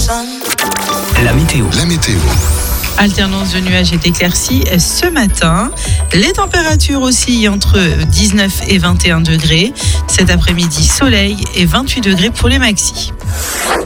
La météo. Alternance de nuages et d'éclaircies ce matin. Les températures oscillent entre 19 et 21 degrés. Cet après-midi, soleil et 28 degrés pour les maxis.